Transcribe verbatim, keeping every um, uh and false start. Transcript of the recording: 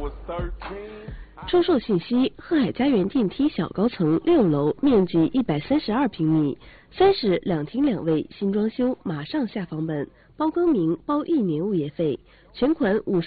出售信息：鹤海家园电梯小高层六楼，面积一百三十二平米，三室两厅两卫，新装修，马上下房本，包更名，包一年物业费，全款五十。